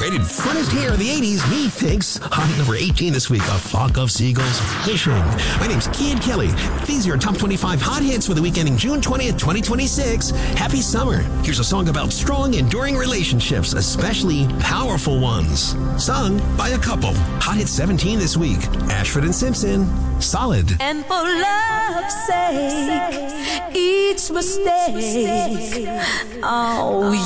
Rated funnest hair of the 80s, me thinks. Hot at number 18 this week, A Flock of Seagulls Fishing. My name's Kid Kelly. These are your top 25 hot hits for the week ending June 20th, 2026. Happy summer. Here's a song about strong, enduring relationships, especially powerful ones. Sung by a couple. Hot hit 17 this week, Ashford and Simpson, Solid. And for love's sake, each mistake, oh,